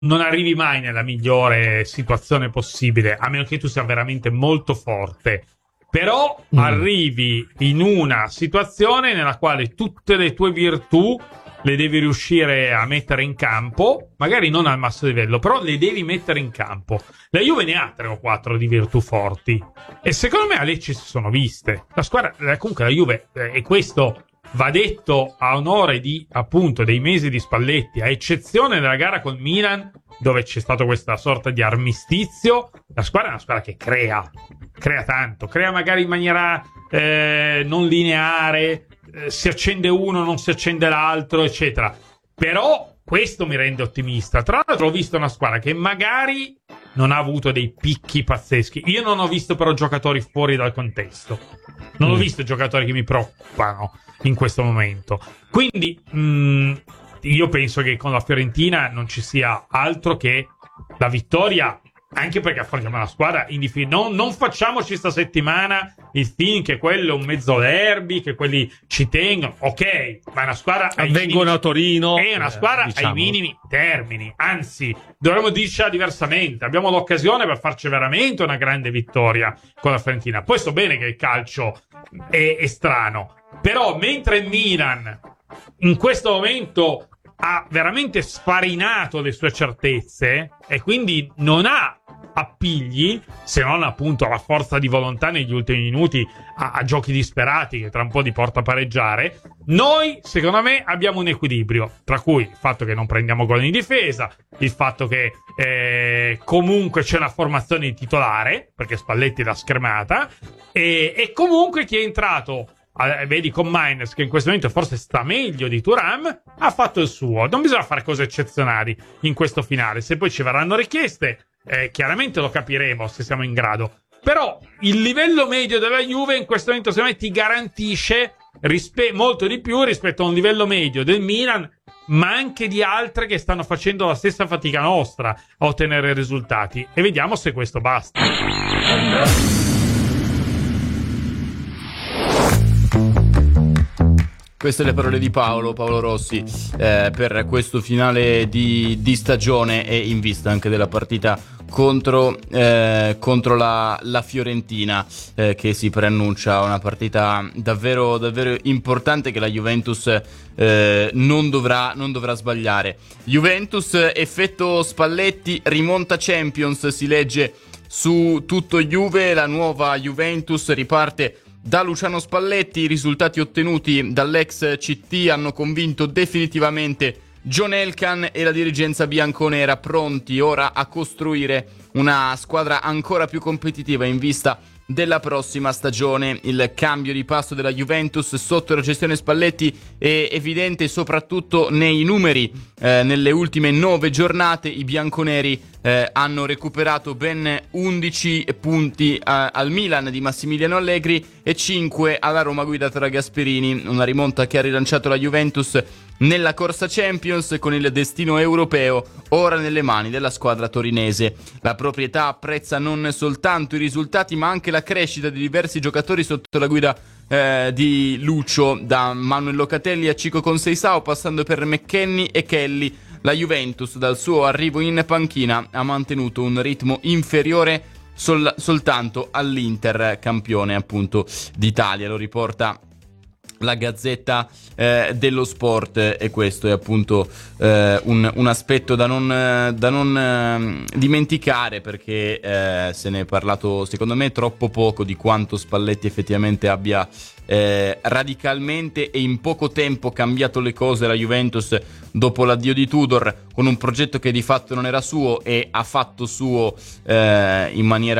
non arrivi mai nella migliore situazione possibile, a meno che tu sia veramente molto forte. Però arrivi in una situazione nella quale tutte le tue virtù le devi riuscire a mettere in campo, magari non al massimo livello, però le devi mettere in campo. La Juve ne ha 3 o 4 di virtù forti, e secondo me a Lecce si sono viste. La squadra, comunque la Juve, e questo va detto a onore di, appunto, dei mesi di Spalletti, a eccezione della gara col Milan, dove c'è stato questa sorta di armistizio. La squadra è una squadra che crea tanto, crea magari in maniera non lineare, si accende uno, non si accende l'altro, eccetera. Però questo mi rende ottimista. Tra l'altro ho visto una squadra che magari non ha avuto dei picchi pazzeschi. Io non ho visto però giocatori fuori dal contesto, non ho visto giocatori che mi preoccupano in questo momento. Quindi io penso che con la Fiorentina non ci sia altro che la vittoria, anche perché affrontiamo una squadra non facciamoci sta settimana il film che quello è un mezzo derby, che quelli ci tengono, ok, ma è una squadra vengono a Torino, è una squadra ai minimi termini, anzi dovremmo dircela diversamente. Abbiamo l'occasione per farci veramente una grande vittoria con la Fiorentina. Poi so bene che il calcio è strano, però mentre il Milan in questo momento ha veramente sfarinato le sue certezze e quindi non ha appigli, se non appunto la forza di volontà negli ultimi minuti a giochi disperati che tra un po' ti porta a pareggiare, noi secondo me abbiamo un equilibrio, tra cui il fatto che non prendiamo gol in difesa, il fatto che comunque c'è una formazione di titolare perché Spalletti l'ha schermata, e comunque chi è entrato, vedi con Maines, che in questo momento forse sta meglio di Thuram, ha fatto il suo. Non bisogna fare cose eccezionali in questo finale. Se poi ci verranno richieste, chiaramente lo capiremo se siamo in grado. Però il livello medio della Juve in questo momento secondo me ti garantisce molto di più rispetto a un livello medio del Milan, ma anche di altre che stanno facendo la stessa fatica nostra a ottenere risultati. E vediamo se questo basta. Queste le parole di Paolo Rossi per questo finale di stagione e in vista anche della partita contro la Fiorentina, che si preannuncia una partita davvero importante che la Juventus non dovrà sbagliare. Juventus, effetto Spalletti, rimonta Champions, si legge su Tutto Juve. La nuova Juventus riparte da Luciano Spalletti. I risultati ottenuti dall'ex CT hanno convinto definitivamente John Elkann e la dirigenza bianconera, pronti ora a costruire una squadra ancora più competitiva in vista della prossima stagione. Il cambio di passo della Juventus sotto la gestione Spalletti è evidente soprattutto nei numeri. Nelle ultime 9 giornate i bianconeri hanno recuperato ben 11 punti al Milan di Massimiliano Allegri e 5 alla Roma guidata da Gasperini. Una rimonta che ha rilanciato la Juventus nella corsa Champions, con il destino europeo ora nelle mani della squadra torinese. La proprietà apprezza non soltanto i risultati ma anche la crescita di diversi giocatori sotto la guida di Lucio, da Manuel Locatelli a Chico Conceição, passando per McKennie e Kelly. La Juventus dal suo arrivo in panchina ha mantenuto un ritmo inferiore soltanto all'Inter, campione appunto d'Italia. Lo riporta la Gazzetta dello Sport, e questo è appunto un aspetto da non dimenticare, perché se ne è parlato secondo me troppo poco di quanto Spalletti effettivamente abbia radicalmente e in poco tempo cambiato le cose alla Juventus dopo l'addio di Tudor, con un progetto che di fatto non era suo, e ha fatto suo in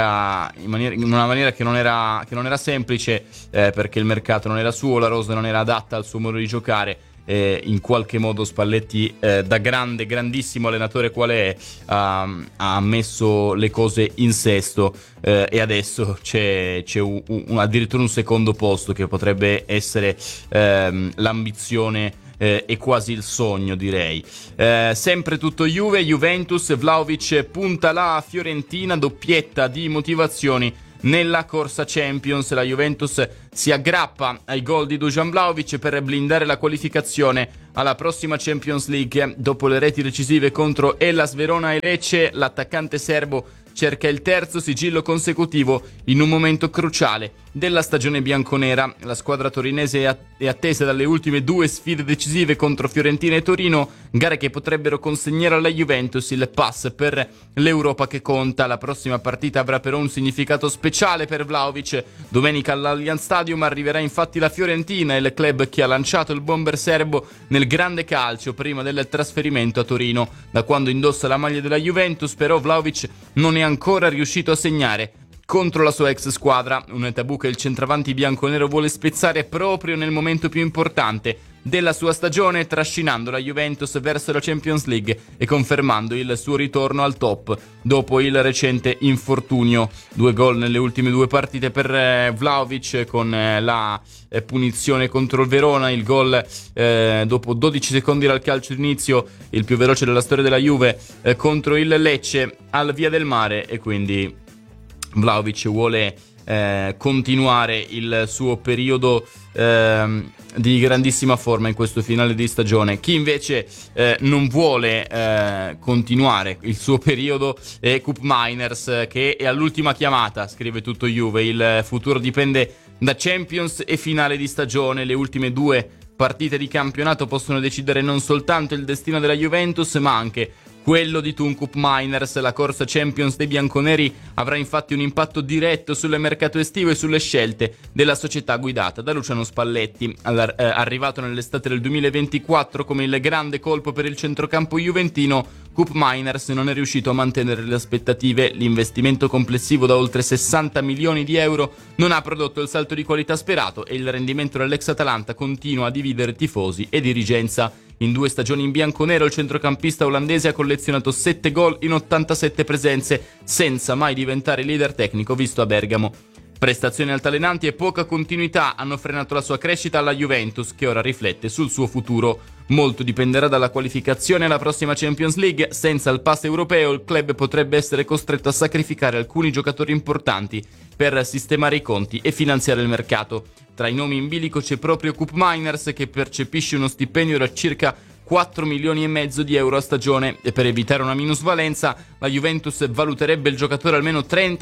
una maniera che non era semplice, perché il mercato non era suo, la rosa non era adatta al suo modo di giocare. In qualche modo Spalletti, da grandissimo allenatore qual è, ha messo le cose in sesto, e adesso c'è addirittura un secondo posto che potrebbe essere l'ambizione e quasi il sogno, direi. Sempre tutto Juventus, Vlahovic punta la Fiorentina, doppietta di motivazioni nella corsa Champions. La Juventus si aggrappa ai gol di Dusan Vlahovic per blindare la qualificazione alla prossima Champions League. Dopo le reti decisive contro Hellas Verona e Lecce, l'attaccante serbo cerca il terzo sigillo consecutivo in un momento cruciale della stagione bianconera. La squadra torinese è attesa dalle ultime 2 sfide decisive contro Fiorentina e Torino, gare che potrebbero consegnare alla Juventus il pass per l'Europa che conta. La prossima partita avrà però un significato speciale per Vlahovic. Domenica all'Allianz Stadium arriverà infatti la Fiorentina, il club che ha lanciato il bomber serbo nel grande calcio prima del trasferimento a Torino. Da quando indossa la maglia della Juventus però Vlahovic non è ancora riuscito a segnare contro la sua ex squadra, un tabù che il centravanti bianconero vuole spezzare proprio nel momento più importante della sua stagione, trascinando la Juventus verso la Champions League e confermando il suo ritorno al top dopo il recente infortunio. 2 gol nelle ultime 2 partite per Vlahovic, con la punizione contro il Verona, il gol dopo 12 secondi dal calcio d'inizio, il più veloce della storia della Juve, contro il Lecce al Via del Mare, e quindi Vlahovic vuole continuare il suo periodo di grandissima forma in questo finale di stagione. Chi invece non vuole continuare il suo periodo è Koop Meiners, che è all'ultima chiamata, scrive tutto Juve. Il futuro dipende da Champions e finale di stagione. Le ultime 2 partite di campionato possono decidere non soltanto il destino della Juventus, ma anche quello di Koop Meiners. La corsa Champions dei bianconeri avrà infatti un impatto diretto sul mercato estivo e sulle scelte della società guidata da Luciano Spalletti. Arrivato nell'estate del 2024 come il grande colpo per il centrocampo juventino, Koop Meiners non è riuscito a mantenere le aspettative. L'investimento complessivo da oltre 60 milioni di euro non ha prodotto il salto di qualità sperato e il rendimento dell'ex Atalanta continua a dividere tifosi e dirigenza. In 2 stagioni in bianconero il centrocampista olandese ha collezionato 7 gol in 87 presenze, senza mai diventare leader tecnico visto a Bergamo. Prestazioni altalenanti e poca continuità hanno frenato la sua crescita alla Juventus, che ora riflette sul suo futuro. Molto dipenderà dalla qualificazione alla prossima Champions League. Senza il pass europeo il club potrebbe essere costretto a sacrificare alcuni giocatori importanti per sistemare i conti e finanziare il mercato. Tra i nomi in bilico c'è proprio Koop Meiners, che percepisce uno stipendio da circa 4 milioni e mezzo di euro a stagione, e per evitare una minusvalenza la Juventus valuterebbe il giocatore almeno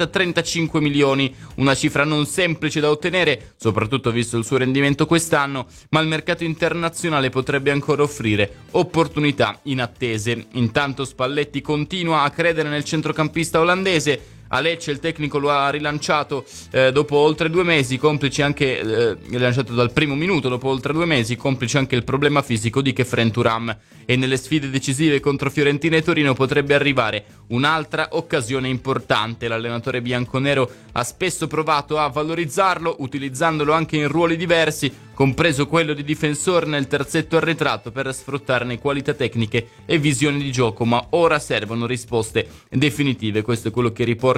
30-35 milioni, una cifra non semplice da ottenere, soprattutto visto il suo rendimento quest'anno, ma il mercato internazionale potrebbe ancora offrire opportunità inattese. Intanto Spalletti continua a credere nel centrocampista olandese. A Lecce il tecnico lo ha rilanciato dopo oltre 2 mesi, complice anche rilanciato dal primo minuto dopo oltre 2 mesi, complice anche il problema fisico di Khéphren Thuram, e nelle sfide decisive contro Fiorentina e Torino potrebbe arrivare un'altra occasione importante. L'allenatore bianconero ha spesso provato a valorizzarlo, utilizzandolo anche in ruoli diversi, compreso quello di difensore nel terzetto arretrato, per sfruttarne qualità tecniche e visioni di gioco, ma ora servono risposte definitive. Questo è quello che riporta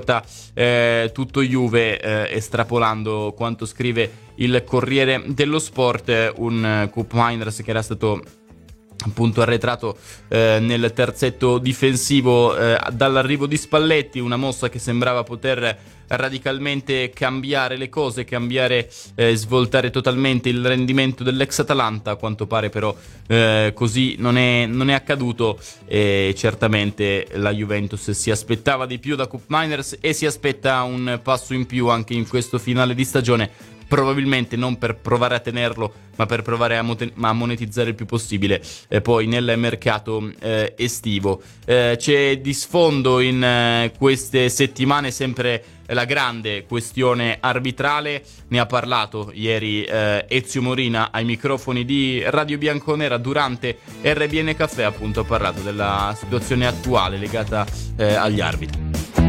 tutto Juve, estrapolando quanto scrive il Corriere dello Sport. Un Koop Meiners che era stato appunto arretrato nel terzetto difensivo dall'arrivo di Spalletti, una mossa che sembrava poter radicalmente cambiare le cose, svoltare totalmente il rendimento dell'ex Atalanta. A quanto pare però così non è accaduto, e certamente la Juventus si aspettava di più da Koop Meiners e si aspetta un passo in più anche in questo finale di stagione, probabilmente non per provare a tenerlo, ma per provare a monetizzare il più possibile poi nel mercato estivo. C'è di sfondo in queste settimane sempre la grande questione arbitrale. Ne ha parlato ieri Ezio Morina ai microfoni di Radio Bianconera durante RBN Caffè. Appunto ha parlato della situazione attuale legata agli arbitri,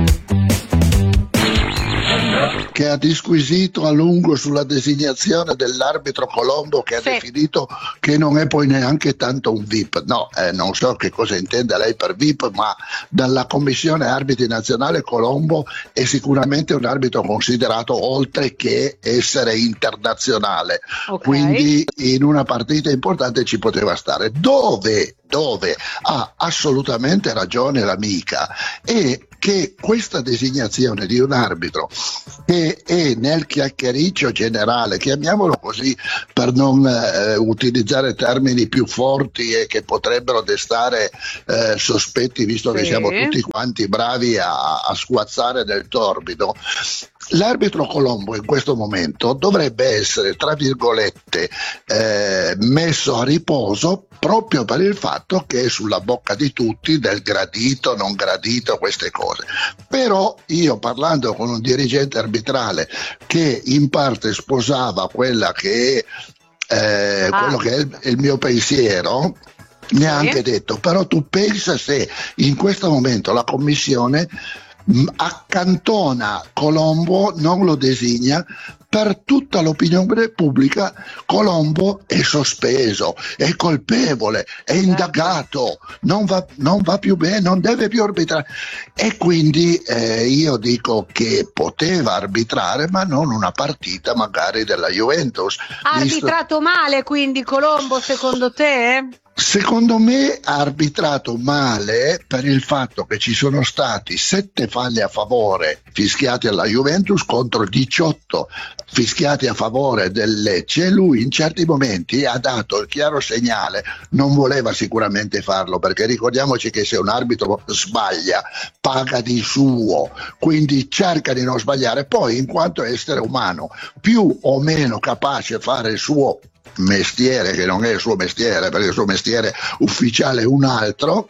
che ha disquisito a lungo sulla designazione dell'arbitro Colombo, che ha definito che non è poi neanche tanto un VIP. No, non so che cosa intenda lei per VIP, ma dalla Commissione Arbitri Nazionale Colombo è sicuramente un arbitro considerato, oltre che essere internazionale. Okay. Quindi in una partita importante ci poteva stare. Dove ha assolutamente ragione l'amica è che questa designazione di un arbitro che è nel chiacchiericcio generale, chiamiamolo così per non utilizzare termini più forti e che potrebbero destare sospetti, visto che siamo tutti quanti bravi a sguazzare nel torbido. L'arbitro Colombo in questo momento dovrebbe essere, tra virgolette, messo a riposo proprio per il fatto che è sulla bocca di tutti del gradito, non gradito, queste cose. Però io, parlando con un dirigente arbitrale che in parte sposava quella che è quello che è il mio pensiero, mi ha anche detto: però tu pensa se in questo momento la commissione accantona Colombo, non lo designa, per tutta l'opinione pubblica Colombo è sospeso, è colpevole, è indagato, non va più bene, non deve più arbitrare, e quindi io dico che poteva arbitrare, ma non una partita magari della Juventus. Ha arbitrato male quindi Colombo, secondo te? Secondo me ha arbitrato male per il fatto che ci sono stati 7 falli a favore fischiati alla Juventus contro 18 fischiati a favore del Lecce. Lui in certi momenti ha dato il chiaro segnale, non voleva sicuramente farlo, perché ricordiamoci che se un arbitro sbaglia paga di suo, quindi cerca di non sbagliare, poi in quanto essere umano più o meno capace a fare il suo mestiere, che non è il suo mestiere perché il suo mestiere ufficiale è un altro,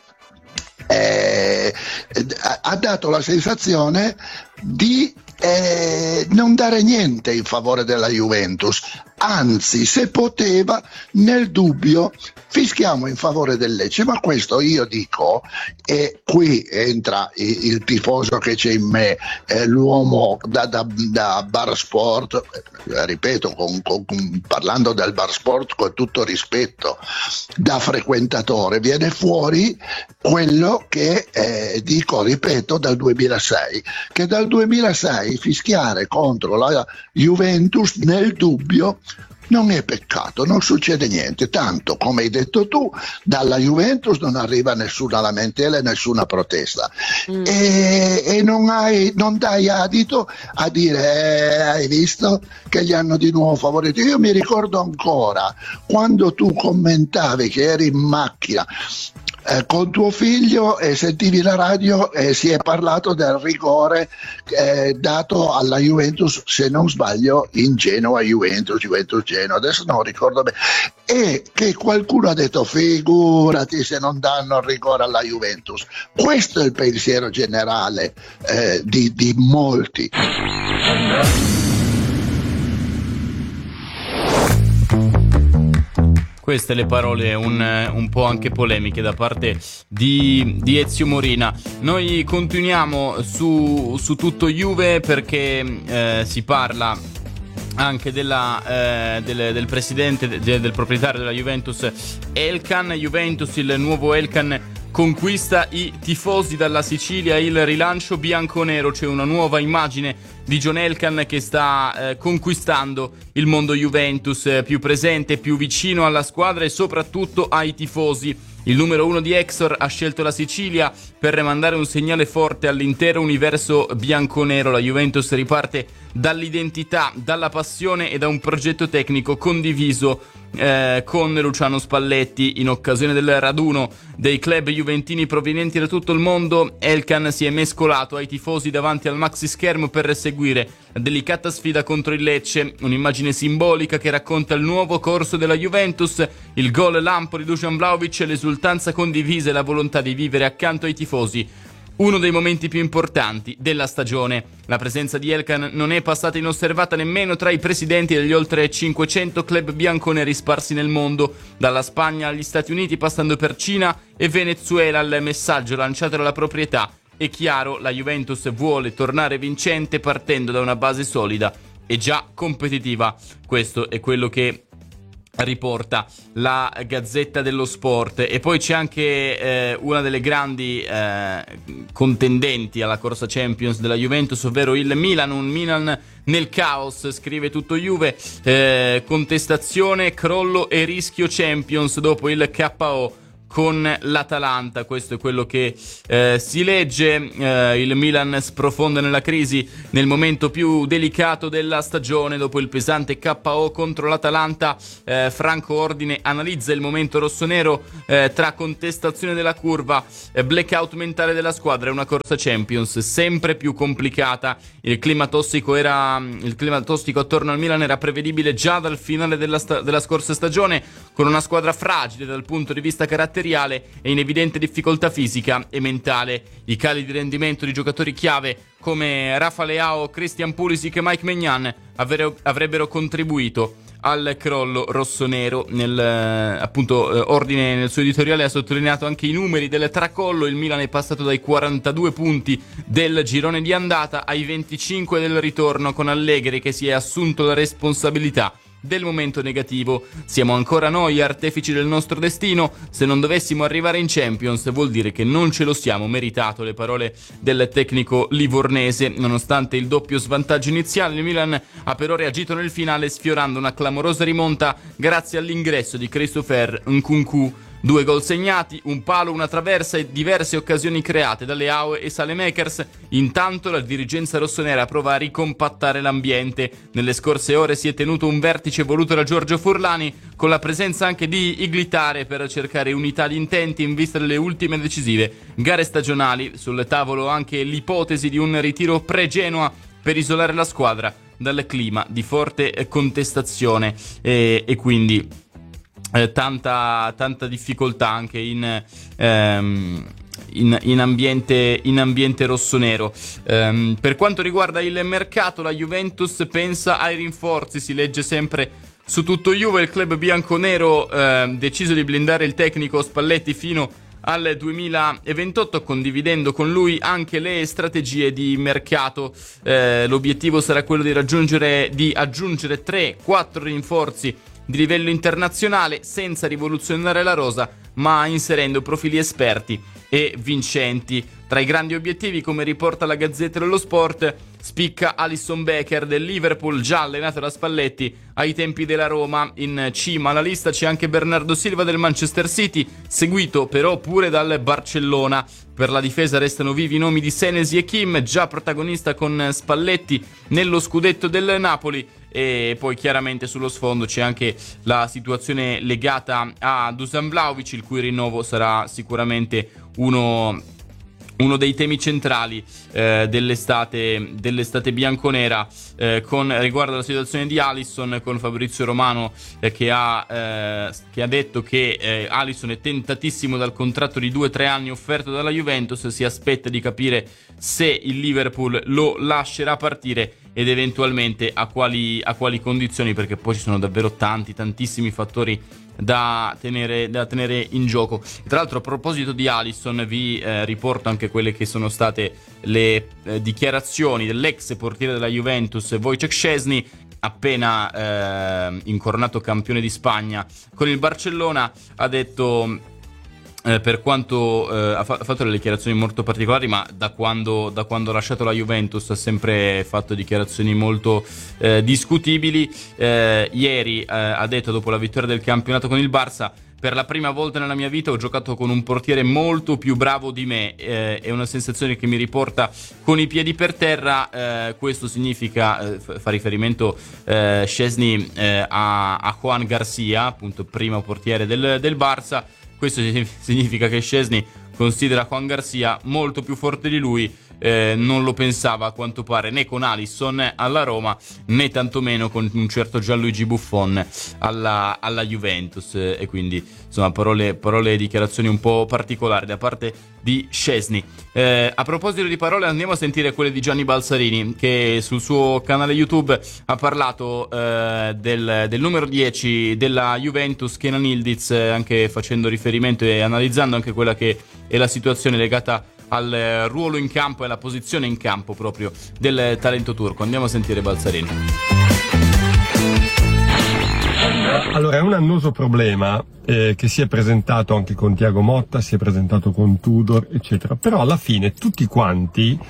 ha dato la sensazione di non dare niente in favore della Juventus, anzi, se poteva, nel dubbio fischiamo in favore del Lecce. Ma questo io dico, e qui entra il tifoso che c'è in me, l'uomo da bar sport, ripeto, parlando del bar sport con tutto rispetto, da frequentatore, viene fuori quello che dico, ripeto, dal 2006, che dal 2006 fischiare contro la Juventus nel dubbio non è peccato, non succede niente, tanto come hai detto tu, dalla Juventus non arriva nessuna lamentela e nessuna protesta, e non dai adito a dire hai visto che gli hanno di nuovo favorito. Io mi ricordo ancora quando tu commentavi che eri in macchina con tuo figlio e sentivi la radio e si è parlato del rigore dato alla Juventus, se non sbaglio, in Genoa, Juventus Genoa, adesso non ricordo bene, e che qualcuno ha detto figurati se non danno il rigore alla Juventus. Questo è il pensiero generale di molti. Queste le parole un po' anche polemiche da parte di Ezio Morina. Noi continuiamo su tutto Juve, perché si parla anche del presidente, del proprietario della Juventus, Elkann. Juventus, il nuovo Elkann conquista i tifosi dalla Sicilia, il rilancio bianconero. C'è una nuova immagine di John Elkann che sta conquistando il mondo Juventus, più presente, più vicino alla squadra e soprattutto ai tifosi. Il numero 1 di Exor ha scelto la Sicilia per mandare un segnale forte all'intero universo bianconero. La Juventus riparte dall'identità, dalla passione e da un progetto tecnico condiviso con Luciano Spalletti. In occasione del raduno dei club juventini provenienti da tutto il mondo, Elkann si è mescolato ai tifosi davanti al maxi schermo per seguire la delicata sfida contro il Lecce, un'immagine simbolica che racconta il nuovo corso della Juventus, il gol lampo di Dusan Vlahovic, l'esultanza condivisa e la volontà di vivere accanto ai tifosi uno dei momenti più importanti della stagione. La presenza di Elkann non è passata inosservata nemmeno tra i presidenti degli oltre 500 club bianconeri sparsi nel mondo, dalla Spagna agli Stati Uniti passando per Cina e Venezuela. Il messaggio lanciato dalla proprietà è chiaro: la Juventus vuole tornare vincente partendo da una base solida e già competitiva. Questo è quello che riporta la Gazzetta dello Sport. E poi c'è anche una delle grandi contendenti alla corsa Champions della Juventus, ovvero il Milan. Un Milan nel caos, scrive tutto Juve, contestazione, crollo e rischio Champions dopo il KO con l'Atalanta. Questo è quello che si legge. Il Milan sprofonda nella crisi nel momento più delicato della stagione dopo il pesante KO contro l'Atalanta. Franco Ordine analizza il momento rossonero tra contestazione della curva, blackout mentale della squadra e una corsa Champions sempre più complicata. Il clima tossico attorno al Milan era prevedibile già dal finale della scorsa stagione, con una squadra fragile dal punto di vista caratteriale e in evidente difficoltà fisica e mentale. I cali di rendimento di giocatori chiave come Rafa Leao, Christian Pulisic e Mike Maignan avrebbero contribuito al crollo rossonero. Ordine nel suo editoriale ha sottolineato anche i numeri del tracollo. Il Milan è passato dai 42 punti del girone di andata ai 25 del ritorno, con Allegri che si è assunto la responsabilità del momento negativo. Siamo ancora noi artefici del nostro destino. Se non dovessimo arrivare in Champions vuol dire che non ce lo siamo meritato. Le parole del tecnico livornese. Nonostante il doppio svantaggio iniziale, il Milan ha però reagito nel finale, sfiorando una clamorosa rimonta grazie all'ingresso di Christopher Nkunku. 2 gol segnati, un palo, una traversa e diverse occasioni create da Leao e Saelemaekers. Intanto la dirigenza rossonera prova a ricompattare l'ambiente. Nelle scorse ore si è tenuto un vertice voluto da Giorgio Furlani, con la presenza anche di Iglitare, per cercare unità di intenti in vista delle ultime decisive gare stagionali. Sul tavolo anche l'ipotesi di un ritiro pre-Genoa per isolare la squadra dal clima di forte contestazione e quindi tanta difficoltà anche in ambiente rossonero. Per quanto riguarda il mercato, la Juventus pensa ai rinforzi. Si legge sempre su Tutto Juve. Il club bianconero deciso di blindare il tecnico Spalletti fino al 2028, condividendo con lui anche le strategie di mercato. L'obiettivo sarà quello di aggiungere 3-4 rinforzi di livello internazionale, senza rivoluzionare la rosa, ma inserendo profili esperti e vincenti. Tra i grandi obiettivi, come riporta la Gazzetta dello Sport, spicca Alisson Becker del Liverpool, già allenato da Spalletti ai tempi della Roma. In cima alla lista c'è anche Bernardo Silva del Manchester City, seguito però pure dal Barcellona. Per la difesa restano vivi i nomi di Senesi e Kim, già protagonista con Spalletti nello scudetto del Napoli. E poi chiaramente sullo sfondo c'è anche la situazione legata a Dusan Vlahovic, il cui rinnovo sarà sicuramente uno dei temi centrali dell'estate bianconera. Con riguardo alla situazione di Alisson, con Fabrizio Romano che ha detto che Alisson è tentatissimo dal contratto di 2-3 anni offerto dalla Juventus. Si aspetta di capire se il Liverpool lo lascerà partire ed eventualmente a quali condizioni, perché poi ci sono davvero tantissimi fattori da tenere in gioco. Tra l'altro, a proposito di Alisson, vi riporto anche quelle che sono state le dichiarazioni dell'ex portiere della Juventus Wojciech Szczesny, appena incoronato campione di Spagna con il Barcellona. Ha detto per quanto ha fatto delle dichiarazioni molto particolari, ma da quando ha lasciato la Juventus ha sempre fatto dichiarazioni molto discutibili. Ieri ha detto, dopo la vittoria del campionato con il Barça: per la prima volta nella mia vita ho giocato con un portiere molto più bravo di me, è una sensazione che mi riporta con i piedi per terra. Questo significa, fa riferimento Szczesny a Juan Garcia, appunto primo portiere del Barça. Questo significa che Szczesny considera Juan Garcia molto più forte di lui. Non lo pensava a quanto pare né con Alisson alla Roma, né tantomeno con un certo Gianluigi Buffon alla Juventus, e quindi insomma parole e dichiarazioni un po' particolari da parte di Szczesny. A proposito di parole, andiamo a sentire quelle di Gianni Balsarini, che sul suo canale YouTube ha parlato del numero 10 della Juventus, Kenan Yildiz, anche facendo riferimento e analizzando anche quella che è la situazione legata al ruolo in campo e alla posizione in campo proprio del talento turco. Andiamo a sentire Balsarini. Allora, è un annoso problema che si è presentato anche con Thiago Motta, si è presentato con Tudor, eccetera. Però alla fine tutti quanti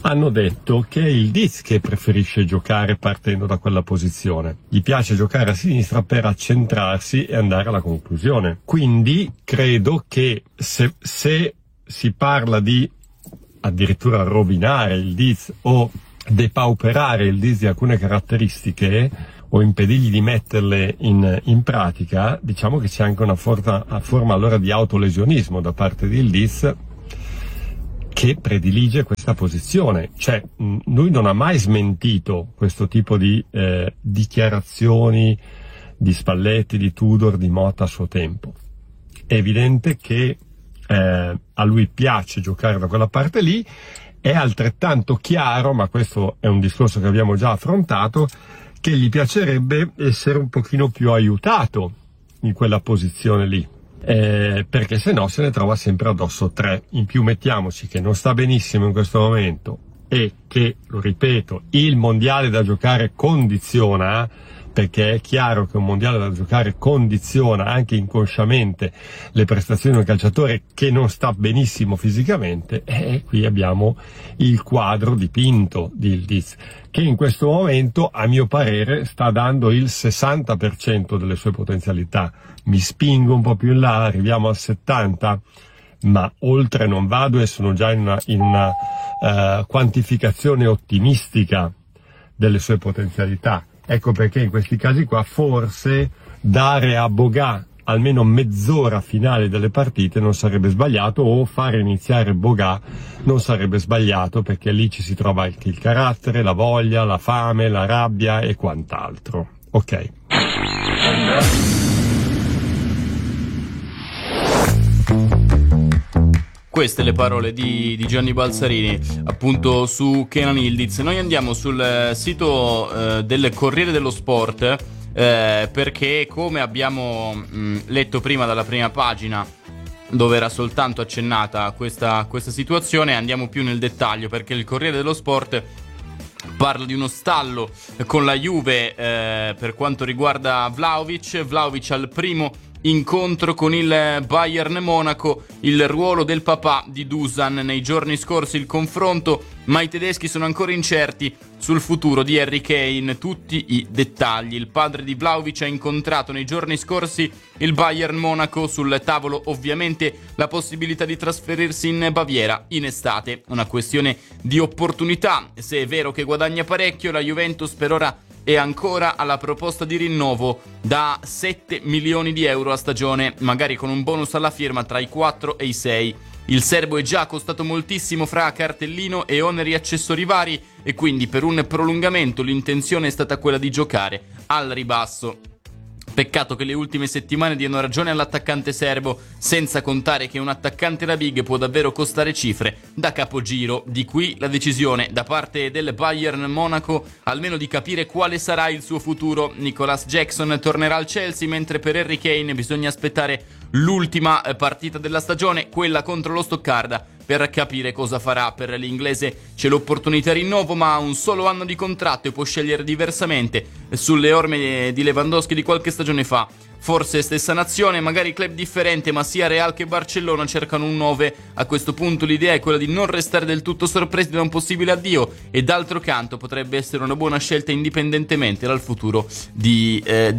hanno detto che è il Diz che preferisce giocare partendo da quella posizione. Gli piace giocare a sinistra per accentrarsi e andare alla conclusione. Quindi credo che se si parla di addirittura rovinare il Diz o depauperare il Diz di alcune caratteristiche o impedirgli di metterle in pratica, diciamo che c'è anche una forma allora di autolesionismo da parte di Diz, che predilige questa posizione. Cioè, lui non ha mai smentito questo tipo di dichiarazioni di Spalletti, di Tudor, di Motta a suo tempo. È evidente che a lui piace giocare da quella parte lì. È altrettanto chiaro, ma questo è un discorso che abbiamo già affrontato, che gli piacerebbe essere un pochino più aiutato in quella posizione lì. Perché se no se ne trova sempre addosso 3. In più mettiamoci che non sta benissimo in questo momento e che, lo ripeto, il mondiale da giocare condiziona, perché è chiaro che un mondiale da giocare condiziona anche inconsciamente le prestazioni di un calciatore che non sta benissimo fisicamente, e qui abbiamo il quadro dipinto di Yildiz, che in questo momento, a mio parere, sta dando il 60% delle sue potenzialità. Mi spingo un po' più in là, arriviamo al 70%, ma oltre non vado e sono già in una quantificazione ottimistica delle sue potenzialità. Ecco perché in questi casi qua forse dare a Boga almeno mezz'ora finale delle partite non sarebbe sbagliato, o fare iniziare Boga non sarebbe sbagliato, perché lì ci si trova anche il carattere, la voglia, la fame, la rabbia e quant'altro. Ok. Queste le parole di Gianni Balzarini, appunto, su Kenan Yildiz. Noi andiamo sul sito del Corriere dello Sport, perché, come abbiamo letto prima dalla prima pagina, dove era soltanto accennata questa situazione, andiamo più nel dettaglio, perché il Corriere dello Sport parla di uno stallo con la Juve per quanto riguarda Vlahovic al primo incontro con il Bayern Monaco, il ruolo del papà di Dusan nei giorni scorsi, il confronto, ma i tedeschi sono ancora incerti sul futuro di Harry Kane. Tutti i dettagli. Il padre di Vlahovic ha incontrato nei giorni scorsi il Bayern Monaco, sul tavolo ovviamente la possibilità di trasferirsi in Baviera in estate, una questione di opportunità. Se è vero che guadagna parecchio, la Juventus per ora è ancora alla proposta di rinnovo da 7 milioni di euro a stagione, magari con un bonus alla firma tra i 4 e i 6. Il serbo è già costato moltissimo fra cartellino e oneri accessori vari, e quindi per un prolungamento l'intenzione è stata quella di giocare al ribasso. Peccato che le ultime settimane diano ragione all'attaccante serbo, senza contare che un attaccante da big può davvero costare cifre da capogiro. Di qui la decisione da parte del Bayern Monaco almeno di capire quale sarà il suo futuro. Nicolas Jackson tornerà al Chelsea, mentre per Harry Kane bisogna aspettare l'ultima partita della stagione, quella contro lo Stoccarda, per capire cosa farà. Per l'inglese c'è l'opportunità di rinnovo, ma ha un solo anno di contratto e può scegliere diversamente sulle orme di Lewandowski di qualche stagione fa. Forse stessa nazione, magari club differente, ma sia Real che Barcellona cercano un 9. A questo punto l'idea è quella di non restare del tutto sorpresi da un possibile addio, e d'altro canto potrebbe essere una buona scelta indipendentemente dal futuro di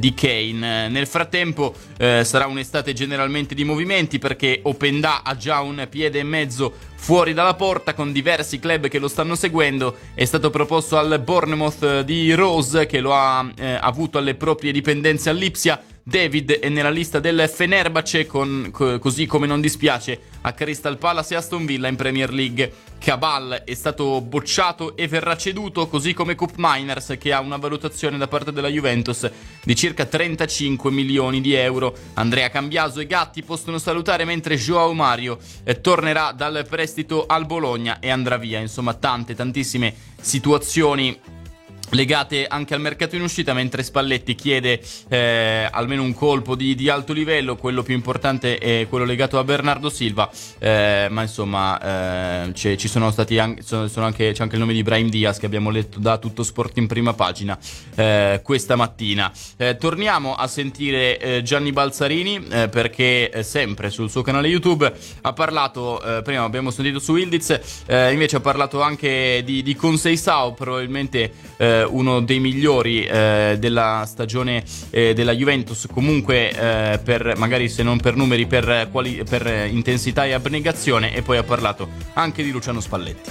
Kane. Nel frattempo sarà un'estate generalmente di movimenti, perché Openda ha già un piede e mezzo fuori dalla porta, con diversi club che lo stanno seguendo. È stato proposto al Bournemouth di Rose, che lo ha avuto alle proprie dipendenze all'Ipsia. David è nella lista del Fenerbahce, così come non dispiace a Crystal Palace e Aston Villa in Premier League. Cabal è stato bocciato e verrà ceduto, così come Koop Meiners, che ha una valutazione da parte della Juventus di circa 35 milioni di euro. Andrea Cambiaso e Gatti possono salutare, mentre Joao Mario tornerà dal prestito al Bologna e andrà via. Insomma, tantissime situazioni legate anche al mercato in uscita, mentre Spalletti chiede almeno un colpo di alto livello. Quello più importante è quello legato a Bernardo Silva, ma insomma ci sono stati anche, c'è anche il nome di Brahim Diaz che abbiamo letto da Tutto Sport in prima pagina questa mattina. Torniamo a sentire Gianni Balzarini perché sempre sul suo canale YouTube ha parlato, prima abbiamo sentito su Yildiz, invece ha parlato anche di Conceição, probabilmente uno dei migliori della stagione della Juventus, comunque per magari se non per numeri, per intensità e abnegazione. E poi ha parlato anche di Luciano Spalletti.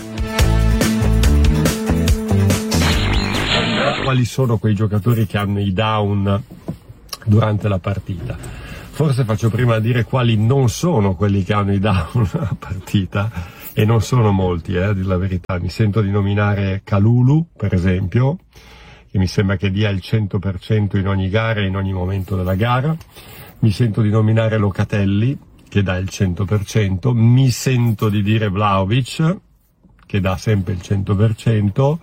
Quali sono quei giocatori che hanno i down durante la partita? Forse faccio prima a dire quali non sono quelli che hanno i down a partita, e non sono molti, a dir la verità. Mi sento di nominare Kalulu, per esempio, che mi sembra che dia il 100% in ogni gara e in ogni momento della gara. Mi sento di nominare Locatelli, che dà il 100%. Mi sento di dire Vlahovic, che dà sempre il 100%.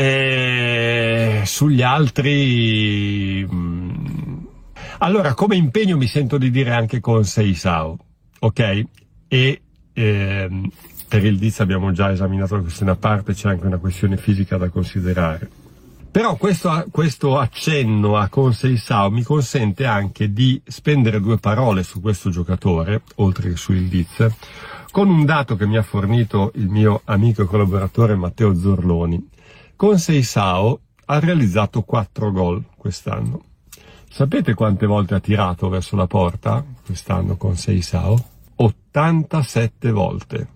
E sugli altri... Allora, come impegno mi sento di dire anche Conceição, ok? E per il Diz abbiamo già esaminato la questione a parte, c'è anche una questione fisica da considerare. Però questo accenno a Conceição mi consente anche di spendere due parole su questo giocatore, oltre che su il Diz, con un dato che mi ha fornito il mio amico e collaboratore Matteo Zorloni. Conceição ha realizzato 4 gol quest'anno. Sapete quante volte ha tirato verso la porta quest'anno Conceição? 87 volte.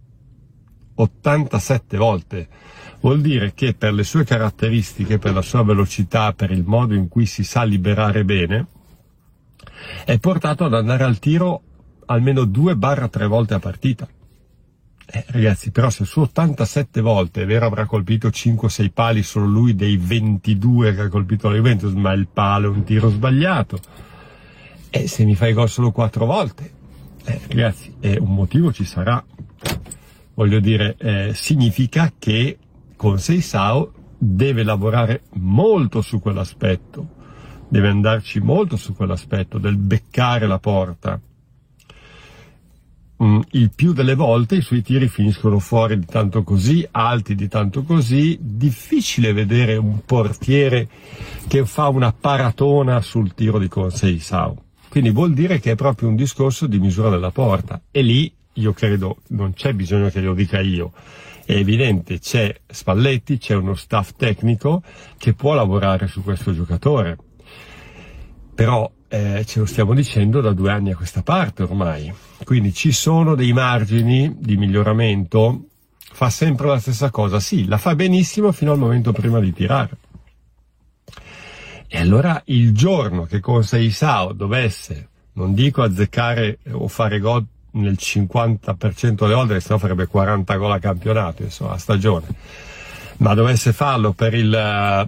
87 volte. Vuol dire che per le sue caratteristiche, per la sua velocità, per il modo in cui si sa liberare bene, è portato ad andare al tiro almeno 2-3 volte a partita. Ragazzi, però se su 87 volte, è vero, avrà colpito 5-6 pali solo lui dei 22 che ha colpito la Juventus, ma il palo è un tiro sbagliato. E se mi fai gol solo 4 volte, ragazzi, un motivo ci sarà. Voglio dire, significa che Conceição deve lavorare molto su quell'aspetto, deve andarci molto su quell'aspetto del beccare la porta. Il più delle volte i suoi tiri finiscono fuori di tanto così, alti di tanto così. Difficile vedere un portiere che fa una paratona sul tiro di Conceição. Quindi vuol dire che è proprio un discorso di misura della porta, e lì io credo non c'è bisogno che lo dica io, è evidente, c'è Spalletti, c'è uno staff tecnico che può lavorare su questo giocatore, però ce lo stiamo dicendo da 2 anni a questa parte ormai, quindi ci sono dei margini di miglioramento. Fa sempre la stessa cosa, sì, la fa benissimo fino al momento prima di tirare. E allora il giorno che Conceição dovesse, non dico azzeccare o fare gol nel 50% delle volte, se no farebbe 40 gol a campionato, insomma, a stagione, ma dovesse farlo per il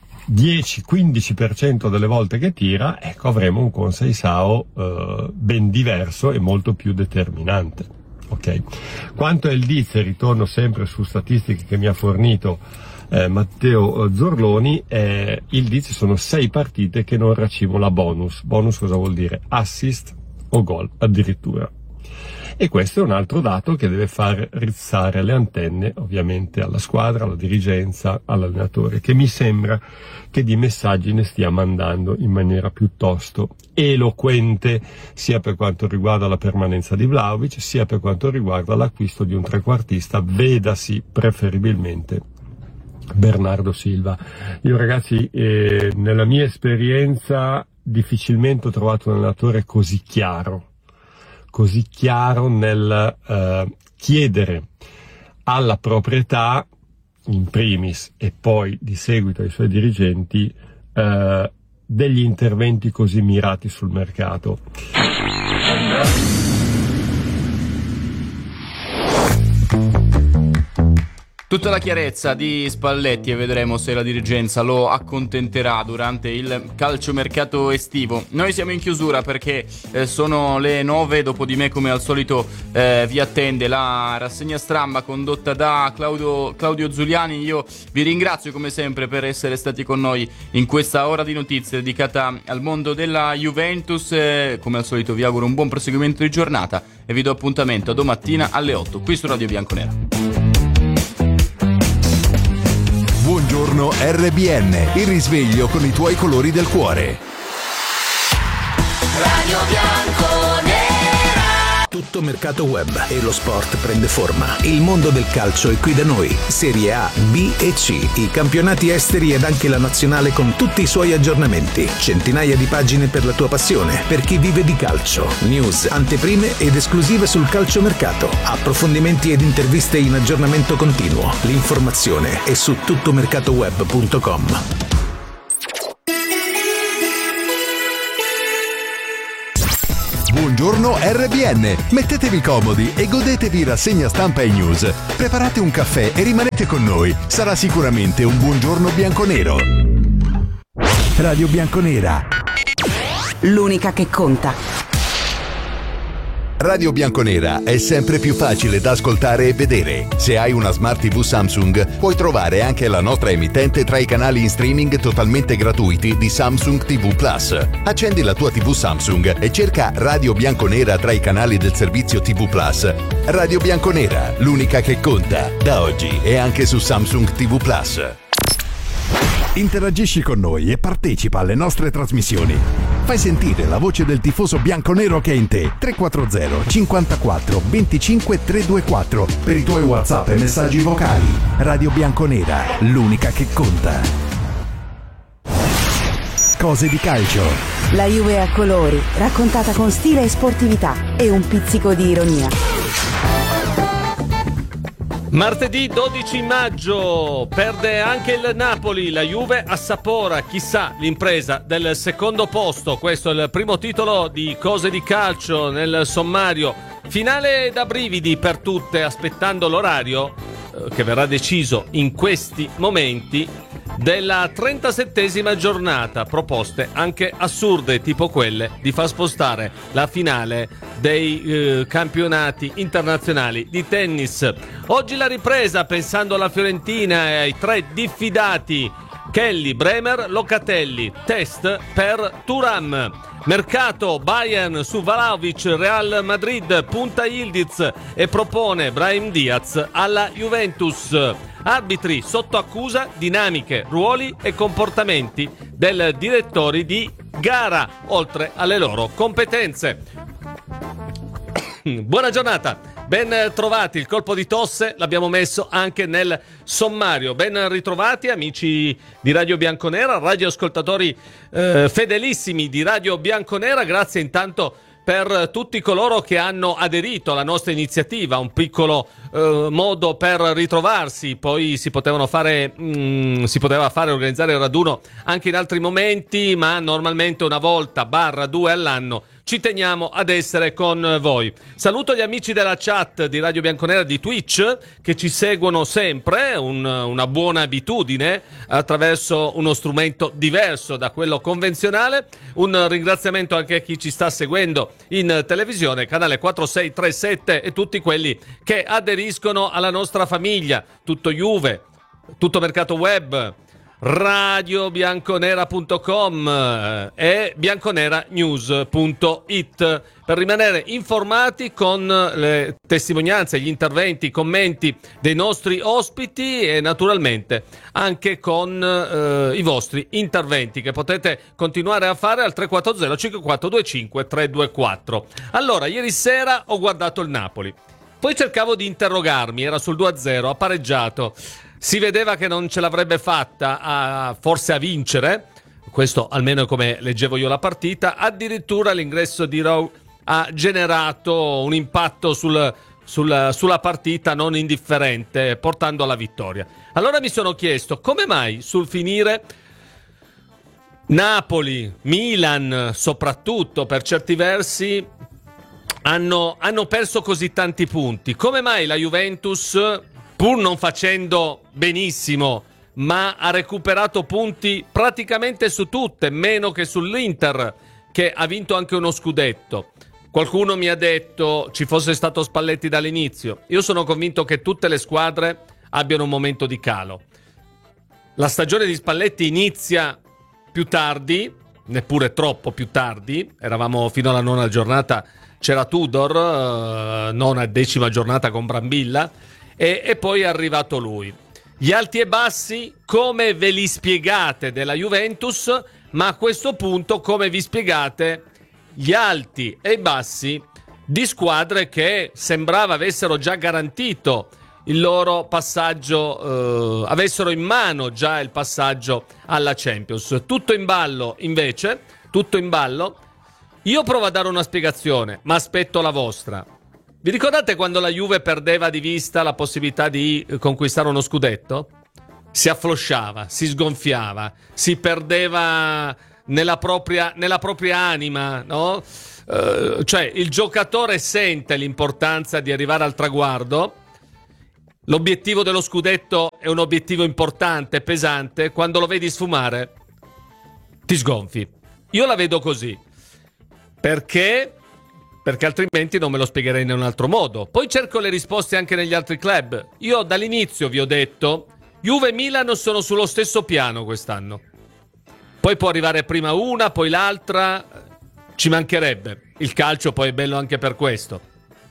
10-15% delle volte che tira, ecco, avremo un Conceição ben diverso e molto più determinante. Ok. Quanto al Diz, ritorno sempre su statistiche che mi ha fornito Matteo Zorloni, il Diz sono 6 partite che non racimola bonus. Bonus cosa vuol dire? Assist o gol addirittura. E questo è un altro dato che deve far rizzare le antenne ovviamente alla squadra, alla dirigenza, all'allenatore, che mi sembra che di messaggi ne stia mandando in maniera piuttosto eloquente, sia per quanto riguarda la permanenza di Vlahovic, sia per quanto riguarda l'acquisto di un trequartista, vedasi preferibilmente Bernardo Silva. Io, ragazzi, nella mia esperienza difficilmente ho trovato un allenatore così chiaro nel chiedere alla proprietà, in primis, e poi di seguito ai suoi dirigenti, degli interventi così mirati sul mercato. Tutta la chiarezza di Spalletti e vedremo se la dirigenza lo accontenterà durante il calciomercato estivo. Noi siamo in chiusura perché sono le 9, dopo di me come al solito vi attende la rassegna stramba condotta da Claudio Zuliani. Io vi ringrazio come sempre per essere stati con noi in questa ora di notizie dedicata al mondo della Juventus. Come al solito vi auguro un buon proseguimento di giornata e vi do appuntamento a domattina alle 8 qui su Radio Bianconera. Buongiorno RBN, il risveglio con i tuoi colori del cuore. Radio Bianconera. Tutto mercato web e lo sport prende forma. Il mondo del calcio è qui da noi. Serie A, B e C, i campionati esteri ed anche la nazionale con tutti i suoi aggiornamenti. Centinaia di pagine per la tua passione, per chi vive di calcio. News, anteprime ed esclusive sul calciomercato. Approfondimenti ed interviste in aggiornamento continuo. L'informazione è su tuttomercatoweb.com. Buongiorno RBN, mettetevi comodi e godetevi rassegna stampa e news. Preparate un caffè e rimanete con noi, sarà sicuramente un buongiorno bianconero. Radio Bianconera, l'unica che conta. Radio Bianconera è sempre più facile da ascoltare e vedere. Se hai una Smart TV Samsung, puoi trovare anche la nostra emittente tra i canali in streaming totalmente gratuiti di Samsung TV Plus. Accendi la tua TV Samsung e cerca Radio Bianconera tra i canali del servizio TV Plus. Radio Bianconera, l'unica che conta, da oggi e anche su Samsung TV Plus. Interagisci con noi e partecipa alle nostre trasmissioni. Fai sentire la voce del tifoso bianconero che è in te. 340 54 25 324 per i tuoi WhatsApp e messaggi vocali. Radio Bianconera, l'unica che conta. Cose di calcio. La Juve a colori, raccontata con stile e sportività e un pizzico di ironia. Martedì 12 maggio perde anche il Napoli, la Juve assapora, chissà, l'impresa del secondo posto. Questo è il primo titolo di Cose di calcio nel sommario. Finale da brividi per tutte, aspettando l'orario che verrà deciso in questi momenti della 37esima giornata. Proposte anche assurde, tipo quelle di far spostare la finale dei campionati internazionali di tennis. Oggi la ripresa, pensando alla Fiorentina e ai tre diffidati Kelly, Bremer, Locatelli. Test per Thuram. Mercato, Bayern su Vlahovic, Real Madrid punta Yildiz e propone Brahim Diaz alla Juventus. Arbitri sotto accusa, dinamiche, ruoli e comportamenti del direttori di gara, oltre alle loro competenze. Buona giornata, ben trovati. Il colpo di tosse l'abbiamo messo anche nel sommario. Ben ritrovati amici di Radio Bianconera, radioascoltatori fedelissimi di Radio Bianconera. Grazie intanto per tutti coloro che hanno aderito alla nostra iniziativa, un piccolo modo per ritrovarsi. Poi si poteva fare organizzare il raduno anche in altri momenti, ma normalmente una volta /2 all'anno ci teniamo ad essere con voi. Saluto gli amici della chat di Radio Bianconera di Twitch che ci seguono sempre, una buona abitudine, attraverso uno strumento diverso da quello convenzionale. Un ringraziamento anche a chi ci sta seguendo in televisione, canale 4637, e tutti quelli che aderiscono alla nostra famiglia. Tutto Juve, tutto mercato web, radiobianconera.com e bianconeranews.it per rimanere informati con le testimonianze, gli interventi, i commenti dei nostri ospiti e naturalmente anche con i vostri interventi che potete continuare a fare al 340 5425 324. Allora, ieri sera ho guardato il Napoli, poi cercavo di interrogarmi, era sul 2-0, ha pareggiato. Si vedeva che non ce l'avrebbe fatta forse a vincere, questo almeno come leggevo io la partita. Addirittura l'ingresso di Rowe ha generato un impatto sulla partita non indifferente, portando alla vittoria. Allora mi sono chiesto come mai sul finire Napoli, Milan soprattutto per certi versi hanno perso così tanti punti. Come mai la Juventus pur non facendo benissimo, ma ha recuperato punti praticamente su tutte, meno che sull'Inter, che ha vinto anche uno scudetto. Qualcuno mi ha detto ci fosse stato Spalletti dall'inizio. Io sono convinto che tutte le squadre abbiano un momento di calo. La stagione di Spalletti inizia più tardi, neppure troppo più tardi. Eravamo fino alla 9ª giornata, c'era Tudor, 9ª e 10ª giornata con Brambilla, e poi è arrivato lui. Gli alti e bassi, come ve li spiegate della Juventus, ma a questo punto come vi spiegate gli alti e i bassi di squadre che sembrava avessero già garantito il loro passaggio, avessero in mano già il passaggio alla Champions. Tutto in ballo invece, tutto in ballo. Io provo a dare una spiegazione, ma aspetto la vostra. Vi ricordate quando la Juve perdeva di vista la possibilità di conquistare uno scudetto? Si afflosciava, si sgonfiava, si perdeva nella propria anima, no? Cioè il giocatore sente l'importanza di arrivare al traguardo. L'obiettivo dello scudetto è un obiettivo importante, pesante. Quando lo vedi sfumare, ti sgonfi. Io la vedo così. Perché altrimenti non me lo spiegherei in un altro modo. Poi cerco le risposte anche negli altri club. Io dall'inizio vi ho detto Juve e Milan sono sullo stesso piano quest'anno. Poi può arrivare prima una, poi l'altra, ci mancherebbe. Il calcio poi è bello anche per questo.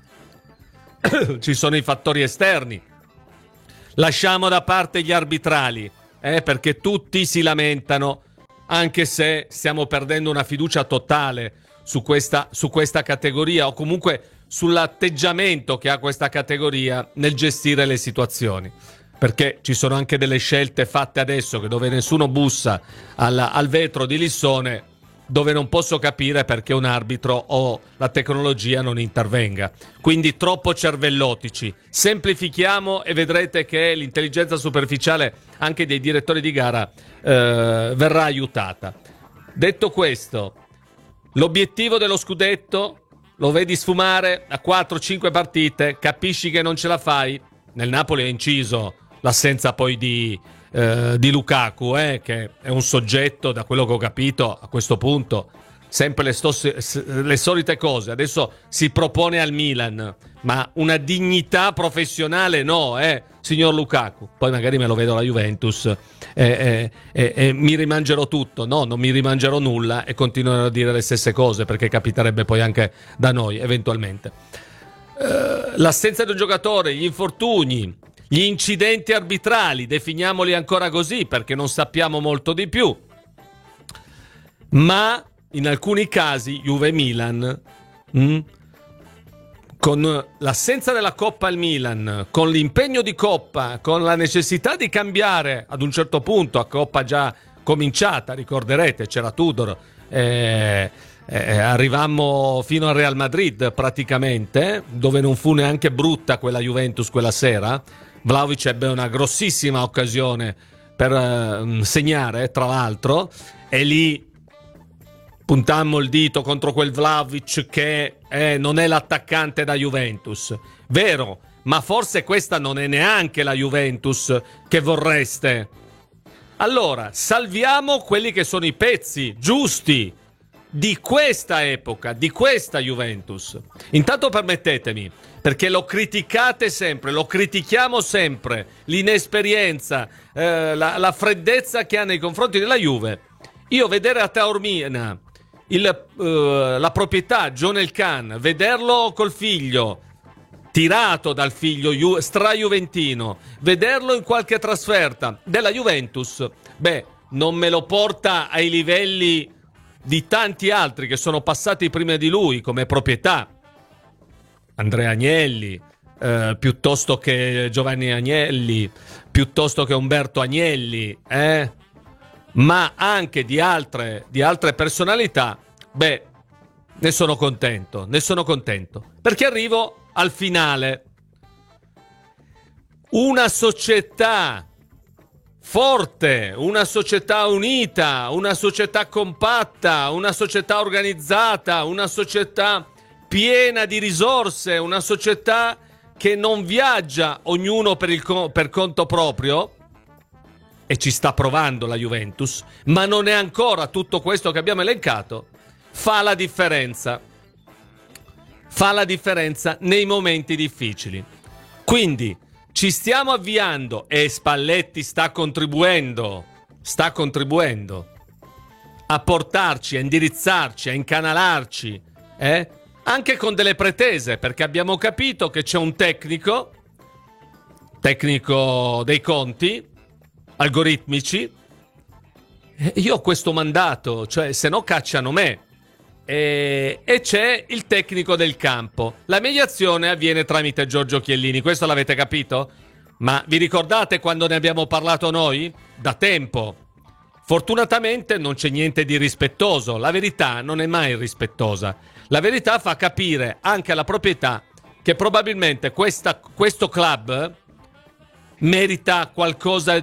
Ci sono i fattori esterni. Lasciamo da parte gli arbitrali, perché tutti si lamentano, anche se stiamo perdendo una fiducia totale su questa categoria, o comunque sull'atteggiamento che ha questa categoria nel gestire le situazioni, perché ci sono anche delle scelte fatte adesso che dove nessuno bussa al vetro di Lissone, dove non posso capire perché un arbitro o la tecnologia non intervenga. Quindi troppo cervellotici. Semplifichiamo e vedrete che l'intelligenza superficiale anche dei direttori di gara verrà aiutata. Detto questo, l'obiettivo dello scudetto lo vedi sfumare a 4-5 partite, capisci che non ce la fai. Nel Napoli è inciso l'assenza poi di Lukaku, che è un soggetto, da quello che ho capito a questo punto, sempre le solite cose. Adesso si propone al Milan, ma una dignità professionale no, signor Lukaku. Poi magari me lo vedo alla Juventus e mi rimangerò tutto. No, non mi rimangerò nulla e continuerò a dire le stesse cose, perché capiterebbe poi anche da noi eventualmente. L'assenza di un giocatore, gli infortuni, gli incidenti arbitrali, definiamoli ancora così perché non sappiamo molto di più, ma in alcuni casi Juve e Milan, con l'assenza della Coppa al Milan, con l'impegno di Coppa, con la necessità di cambiare ad un certo punto, a Coppa già cominciata, ricorderete, c'era Tudor, arrivammo fino al Real Madrid praticamente, dove non fu neanche brutta quella Juventus quella sera. Vlahovic ebbe una grossissima occasione per segnare, tra l'altro, e lì puntammo il dito contro quel Vlahovic che non è l'attaccante da Juventus. Vero, ma forse questa non è neanche la Juventus che vorreste. Allora, salviamo quelli che sono i pezzi giusti di questa epoca, di questa Juventus. Intanto permettetemi, perché lo criticate sempre, lo critichiamo sempre, l'inesperienza, la freddezza che ha nei confronti della Juve. Io vedere a Taormina la proprietà, John El Khan, vederlo col figlio, tirato dal figlio stra-juventino, vederlo in qualche trasferta della Juventus, non me lo porta ai livelli di tanti altri che sono passati prima di lui come proprietà. Andrea Agnelli, piuttosto che Giovanni Agnelli, piuttosto che Umberto Agnelli, ma anche di altre personalità. Ne sono contento, perché arrivo al finale. Una società forte, una società unita, una società compatta, una società organizzata, una società piena di risorse, una società che non viaggia ognuno per conto proprio, e ci sta provando la Juventus, ma non è ancora tutto questo che abbiamo elencato, fa la differenza. Fa la differenza nei momenti difficili. Quindi ci stiamo avviando e Spalletti sta contribuendo a portarci, a indirizzarci, a incanalarci, anche con delle pretese, perché abbiamo capito che c'è un tecnico dei conti algoritmici. Io ho questo mandato, cioè se no cacciano me. E c'è il tecnico del campo. La mediazione avviene tramite Giorgio Chiellini, questo l'avete capito? Ma vi ricordate quando ne abbiamo parlato noi? Da tempo. Fortunatamente non c'è niente di rispettoso, la verità non è mai rispettosa. La verità fa capire anche alla proprietà che probabilmente questo club merita qualcosa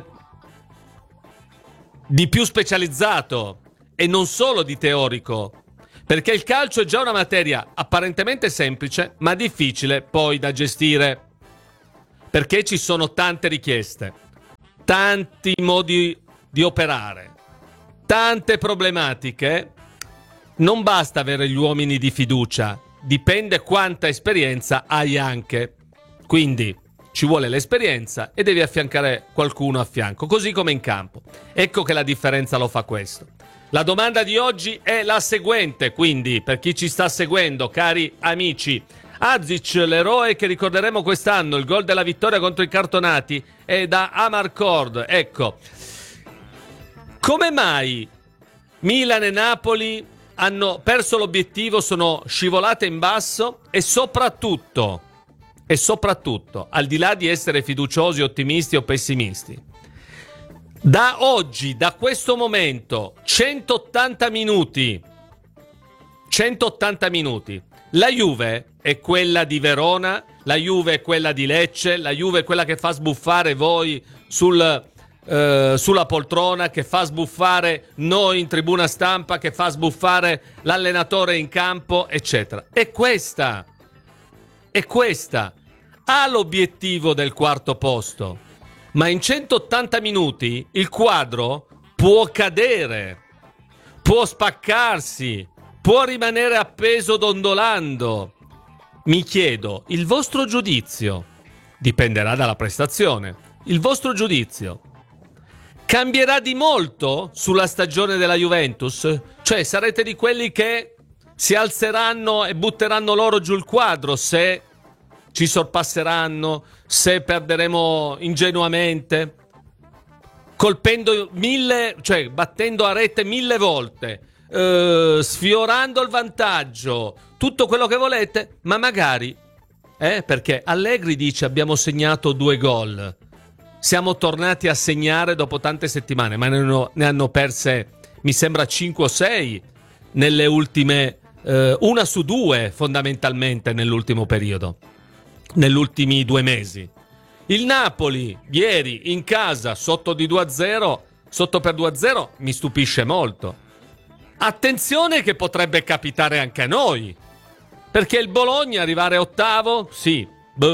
di più specializzato e non solo di teorico, perché il calcio è già una materia apparentemente semplice ma difficile poi da gestire, perché ci sono tante richieste, tanti modi di operare, tante problematiche. Non basta avere gli uomini di fiducia, dipende quanta esperienza hai anche. Quindi ci vuole l'esperienza e devi affiancare qualcuno a fianco, così come in campo. Ecco che la differenza lo fa questo. La domanda di oggi è la seguente, quindi, per chi ci sta seguendo, cari amici. Azic, l'eroe che ricorderemo quest'anno, il gol della vittoria contro i cartonati, è da Amarcord. Ecco, come mai Milan e Napoli hanno perso l'obiettivo, sono scivolate in basso e soprattutto, al di là di essere fiduciosi, ottimisti o pessimisti, da oggi, da questo momento, 180 minuti, la Juve è quella di Verona, la Juve è quella di Lecce, la Juve è quella che fa sbuffare voi sulla poltrona, che fa sbuffare noi in tribuna stampa, che fa sbuffare l'allenatore in campo, eccetera. È questa ha l'obiettivo del quarto posto, ma in 180 minuti il quadro può cadere, può spaccarsi, può rimanere appeso dondolando. Mi chiedo, il vostro giudizio dipenderà dalla prestazione, il vostro giudizio cambierà di molto sulla stagione della Juventus? Cioè sarete di quelli che si alzeranno e butteranno loro giù il quadro se ci sorpasseranno, se perderemo ingenuamente, colpendo battendo a rete 1000 volte, sfiorando il vantaggio, tutto quello che volete, ma magari, perché Allegri dice abbiamo segnato 2 gol. Siamo tornati a segnare dopo tante settimane, ma ne hanno perse, mi sembra, 5 o 6 nelle ultime, 1 su 2 fondamentalmente nell'ultimo periodo, negli ultimi 2 mesi. Il Napoli ieri in casa sotto per 2-0, mi stupisce molto. Attenzione che potrebbe capitare anche a noi, perché il Bologna arrivare ottavo, sì,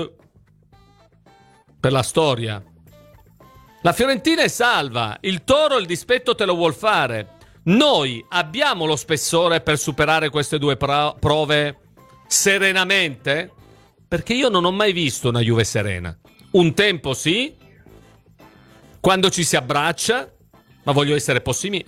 per la storia. La Fiorentina è salva, il Toro il dispetto te lo vuol fare. Noi abbiamo lo spessore per superare queste 2 prove serenamente? Perché io non ho mai visto una Juve serena. Un tempo sì, quando ci si abbraccia, ma voglio essere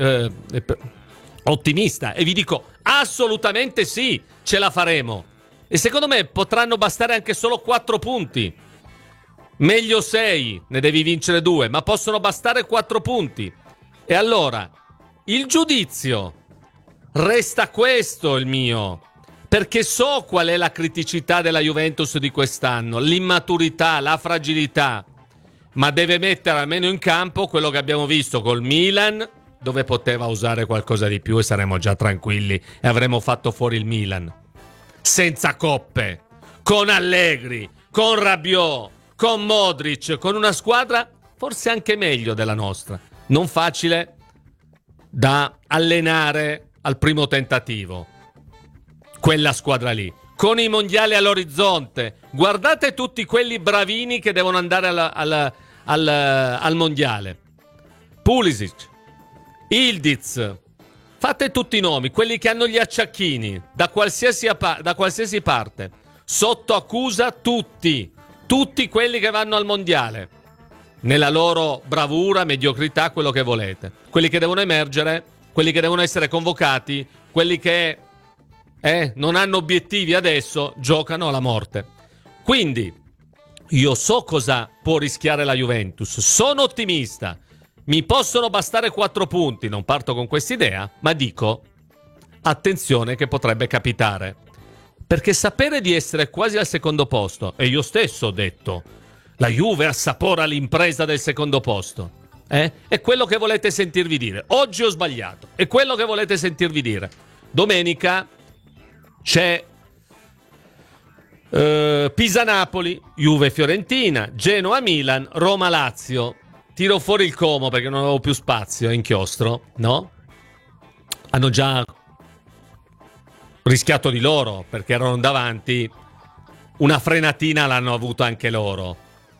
ottimista e vi dico assolutamente sì, ce la faremo. E secondo me potranno bastare anche solo 4 punti. Meglio 6, ne devi vincere 2, ma possono bastare 4 punti. E allora, il giudizio resta questo il mio, perché so qual è la criticità della Juventus di quest'anno, l'immaturità, la fragilità, ma deve mettere almeno in campo quello che abbiamo visto col Milan, dove poteva usare qualcosa di più e saremmo già tranquilli e avremmo fatto fuori il Milan. Senza coppe, con Allegri, con Rabiot, con Modric, con una squadra forse anche meglio della nostra, non facile da allenare al primo tentativo, quella squadra lì. con i mondiali all'orizzonte. Guardate tutti quelli bravini che devono andare al mondiale. Pulisic, Ildiz, fate tutti i nomi, quelli che hanno gli acciacchini da qualsiasi parte, sotto accusa tutti quelli che vanno al mondiale, nella loro bravura, mediocrità, quello che volete, quelli che devono emergere, quelli che devono essere convocati, quelli che non hanno obiettivi adesso, giocano alla morte. Quindi io so cosa può rischiare la Juventus, sono ottimista, mi possono bastare 4 punti, non parto con quest'idea, ma dico attenzione che potrebbe capitare, perché sapere di essere quasi al secondo posto, e io stesso ho detto la Juve assapora l'impresa del secondo posto, è quello che volete sentirvi dire. Oggi ho sbagliato, è quello che volete sentirvi dire. Domenica c'è Pisa-Napoli, Juve-Fiorentina, Genoa-Milan, Roma-Lazio. Tiro fuori il Como perché non avevo più spazio a inchiostro, no? Hanno già rischiato di loro perché erano davanti. Una frenatina l'hanno avuto anche loro.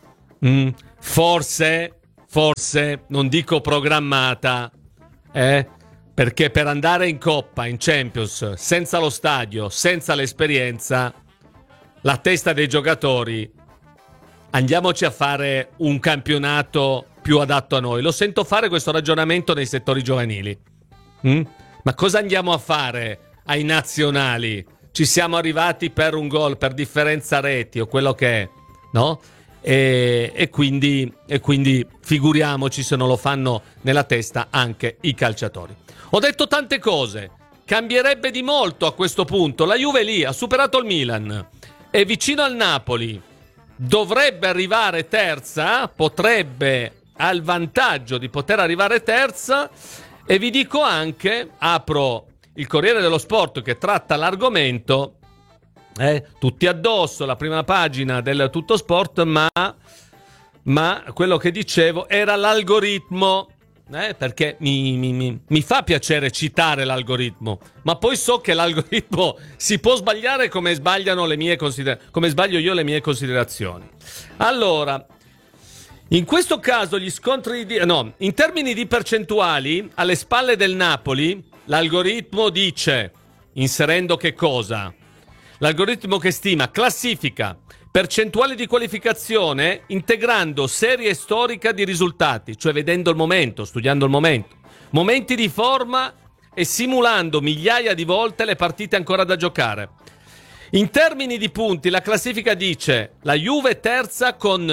Forse, non dico programmata, perché per andare in Coppa, in Champions, senza lo stadio, senza l'esperienza, la testa dei giocatori, andiamoci a fare un campionato più adatto a noi. Lo sento fare questo ragionamento nei settori giovanili. Ma cosa andiamo a fare ai nazionali? Ci siamo arrivati per un gol, per differenza reti o quello che è, no? E quindi figuriamoci se non lo fanno nella testa anche i calciatori. Ho detto tante cose, cambierebbe di molto a questo punto. La Juve lì ha superato il Milan, è vicino al Napoli, dovrebbe arrivare terza, potrebbe, ha il vantaggio di poter arrivare terza. E vi dico anche, apro il Corriere dello Sport che tratta l'argomento, tutti addosso, la prima pagina del Tutto Sport, ma quello che dicevo era l'algoritmo, perché mi fa piacere citare l'algoritmo, ma poi so che l'algoritmo si può sbagliare come sbagliano come sbaglio io le mie considerazioni. Allora, in questo caso gli scontri in termini di percentuali alle spalle del Napoli, l'algoritmo dice, inserendo che cosa? L'algoritmo che stima classifica, percentuale di qualificazione, integrando serie storica di risultati, cioè vedendo il momento, studiando il momento, momenti di forma e simulando migliaia di volte le partite ancora da giocare. In termini di punti, la classifica dice la Juve terza con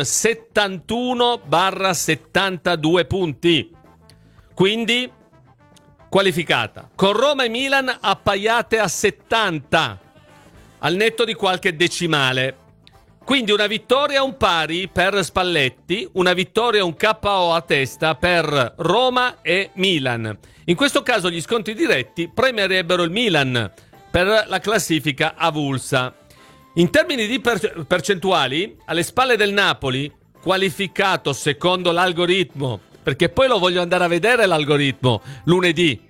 71/72 punti, quindi qualificata, con Roma e Milan appaiate a 70, al netto di qualche decimale. Quindi una vittoria e un pari per Spalletti, una vittoria e un KO a testa per Roma e Milan. In questo caso gli scontri diretti premierebbero il Milan per la classifica avulsa. In termini di percentuali, alle spalle del Napoli, qualificato secondo l'algoritmo, perché poi lo voglio andare a vedere l'algoritmo lunedì,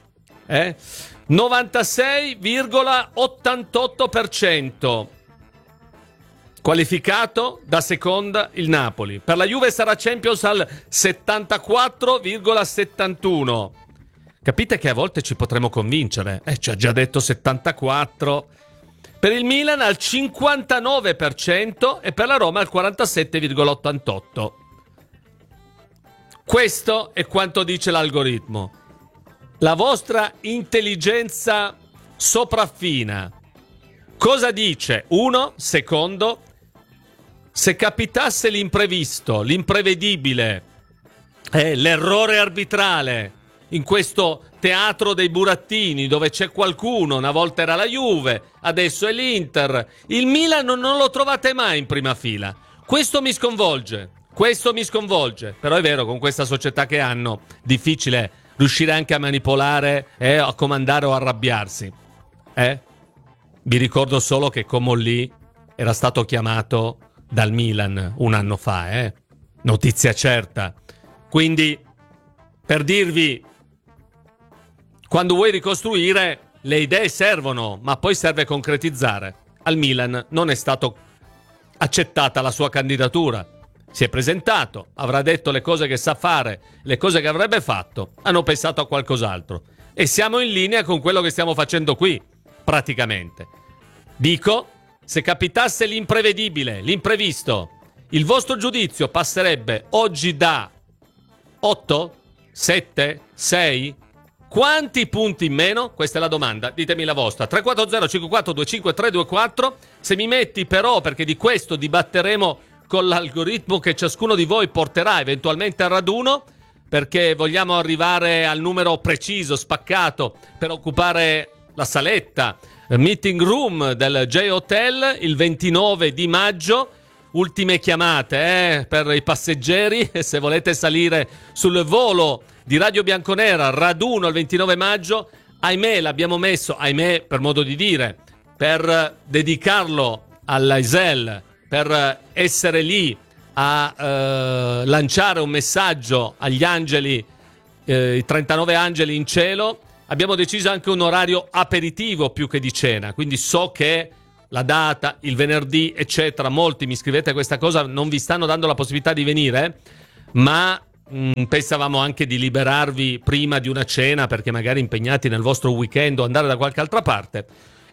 96,88%. Qualificato da seconda il Napoli. Per la Juve sarà Champions al 74,71%. Capite che a volte ci potremo convincere. Ci ha già detto 74%. Per il Milan al 59% e per la Roma al 47,88%. Questo è quanto dice l'algoritmo. La vostra intelligenza sopraffina cosa dice? Secondo, se capitasse l'imprevisto, l'imprevedibile, l'errore arbitrale in questo teatro dei burattini dove c'è qualcuno, una volta era la Juve, adesso è l'Inter, il Milan non lo trovate mai in prima fila. Questo mi sconvolge, però è vero, con questa società che hanno, difficile riuscire anche a manipolare, a comandare o arrabbiarsi. Vi ricordo solo che Comolli era stato chiamato dal Milan un anno fa, notizia certa. Quindi, per dirvi, quando vuoi ricostruire, le idee servono, ma poi serve concretizzare. al Milan non è stato accettata la sua candidatura. Si è presentato, avrà detto le cose che sa fare, le cose che avrebbe fatto, hanno pensato a qualcos'altro. E siamo in linea con quello che stiamo facendo qui, praticamente. Dico, se capitasse l'imprevedibile, l'imprevisto, il vostro giudizio passerebbe oggi da 8, 7, 6? Quanti punti in meno? Questa è la domanda, ditemi la vostra. 340 54 25 324. Se mi metti però, perché di questo dibatteremo con l'algoritmo che ciascuno di voi porterà eventualmente al raduno, perché vogliamo arrivare al numero preciso, spaccato, per occupare la saletta, meeting room del J-Hotel il 29 di maggio. Ultime chiamate per i passeggeri, se volete salire sul volo di Radio Bianconera, raduno il 29 maggio. Ahimè, l'abbiamo messo, ahimè per modo di dire, per dedicarlo all'Aisel, per essere lì a lanciare un messaggio agli angeli, i 39 angeli in cielo. Abbiamo deciso anche un orario aperitivo più che di cena, quindi so che la data, il venerdì, eccetera, molti mi scrivete questa cosa, non vi stanno dando la possibilità di venire, ma pensavamo anche di liberarvi prima di una cena, perché magari impegnati nel vostro weekend o andare da qualche altra parte.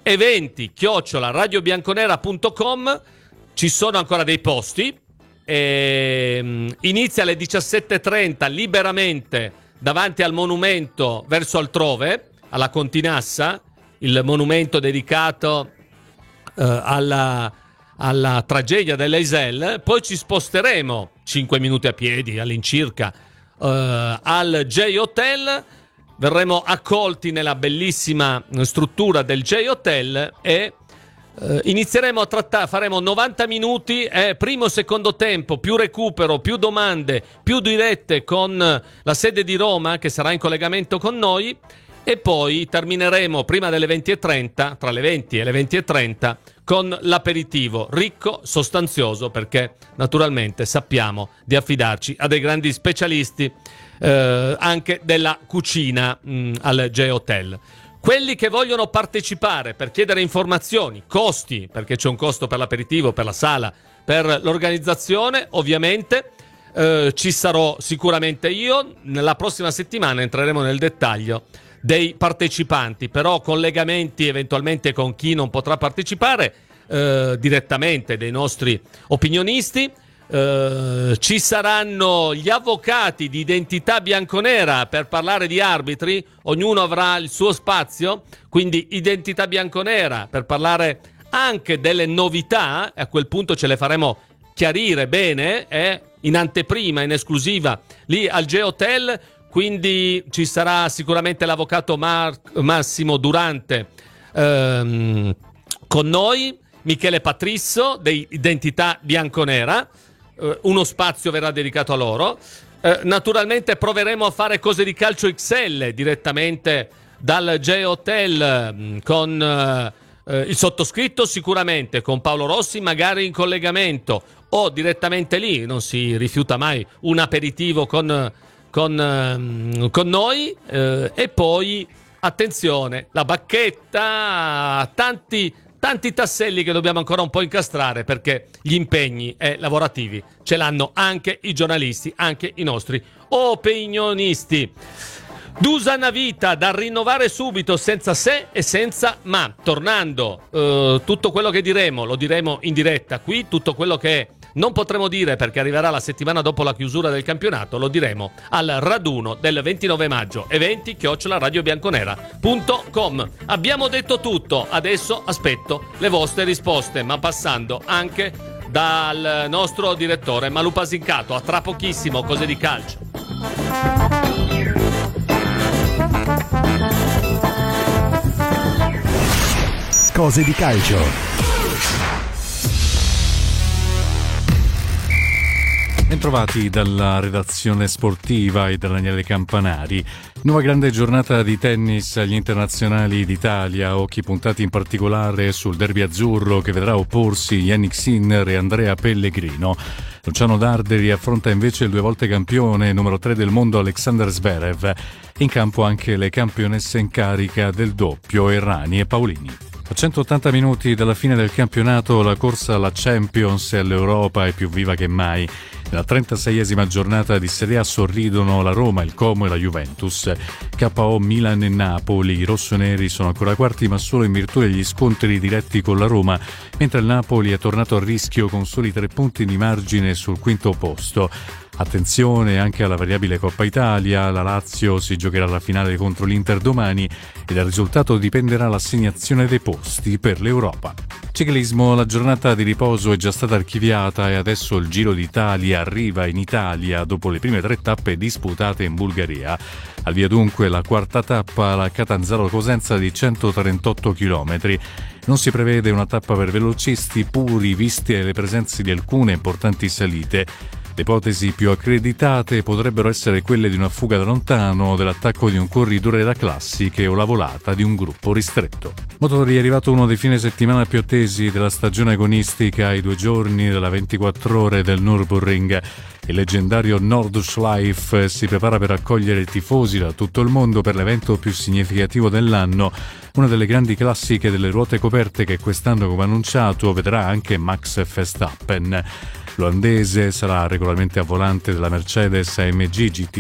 eventi@radiobianconera.com, ci sono ancora dei posti, inizia alle 17:30 liberamente davanti al monumento verso altrove, alla Continassa, il monumento dedicato alla tragedia dell'Eisel. Poi ci sposteremo 5 minuti a piedi all'incirca al J-Hotel, verremo accolti nella bellissima struttura del J-Hotel e inizieremo a trattare, faremo 90 minuti, primo e secondo tempo, più recupero, più domande, più dirette con la sede di Roma che sarà in collegamento con noi, e poi termineremo prima delle 20:30, tra le 20 e le 20:30, con l'aperitivo ricco, sostanzioso, perché naturalmente sappiamo di affidarci a dei grandi specialisti anche della cucina al J-Hotel. Quelli che vogliono partecipare per chiedere informazioni, costi, perché c'è un costo per l'aperitivo, per la sala, per l'organizzazione, ovviamente ci sarò sicuramente io. Nella prossima settimana entreremo nel dettaglio dei partecipanti, però collegamenti eventualmente con chi non potrà partecipare direttamente, dei nostri opinionisti. Ci saranno gli avvocati di Identità Bianconera per parlare di arbitri, ognuno avrà il suo spazio, quindi Identità Bianconera per parlare anche delle novità, e a quel punto ce le faremo chiarire bene, in anteprima, in esclusiva lì al J-Hotel. Quindi ci sarà sicuramente l'avvocato Massimo Durante con noi, Michele Patrisso di Identità Bianconera, uno spazio verrà dedicato a loro. Naturalmente proveremo a fare Cose di Calcio XL direttamente dal J-Hotel con il sottoscritto, sicuramente con Paolo Rossi, magari in collegamento o direttamente lì, non si rifiuta mai un aperitivo con noi, e poi attenzione, la bacchetta, tanti tasselli che dobbiamo ancora un po' incastrare, perché gli impegni lavorativi ce l'hanno anche i giornalisti, anche i nostri opinionisti. Dusan Vita da rinnovare subito, senza se e senza ma. Tornando, tutto quello che diremo lo diremo in diretta qui, tutto quello che non potremo dire perché arriverà la settimana dopo la chiusura del campionato, lo diremo al raduno del 29 maggio, eventi@radiobianconera.com. Abbiamo detto tutto, adesso aspetto le vostre risposte, ma passando anche dal nostro direttore Malù Pasincato. A tra pochissimo, Cose di Calcio. Cose di Calcio. Bentrovati dalla redazione sportiva e da Daniele Campanari. Nuova grande giornata di tennis agli internazionali d'Italia, occhi puntati in particolare sul derby azzurro che vedrà opporsi Jannik Sinner e Andrea Pellegrino. Luciano Darderi affronta invece il 2 volte campione, numero 3 del mondo Alexander Zverev. In campo anche le campionesse in carica del doppio Errani e Paolini. A 180 minuti dalla fine del campionato, la corsa alla Champions e all'Europa è più viva che mai. Nella 36esima giornata di Serie A sorridono la Roma, il Como e la Juventus. KO Milan e Napoli. I rossoneri sono ancora quarti, ma solo in virtù degli scontri diretti con la Roma, mentre il Napoli è tornato a rischio con soli 3 punti di margine sul quinto posto. Attenzione anche alla variabile Coppa Italia, la Lazio si giocherà la finale contro l'Inter domani e dal risultato dipenderà l'assegnazione dei posti per l'Europa. Ciclismo, la giornata di riposo è già stata archiviata e adesso il Giro d'Italia arriva in Italia dopo le prime 3 tappe disputate in Bulgaria. Al via dunque la quarta tappa, la Catanzaro-Cosenza di 138 km. Non si prevede una tappa per velocisti puri, viste le presenze di alcune importanti salite. Le ipotesi più accreditate potrebbero essere quelle di una fuga da lontano, dell'attacco di un corridore da classiche o la volata di un gruppo ristretto. Motori, è arrivato uno dei fine settimana più attesi della stagione agonistica, ai 2 giorni della 24 ore del Nürburgring. Il leggendario Nordschleife si prepara per accogliere tifosi da tutto il mondo per l'evento più significativo dell'anno, una delle grandi classiche delle ruote coperte che quest'anno, come annunciato, vedrà anche Max Verstappen. L'olandese sarà regolarmente a volante della Mercedes AMG GT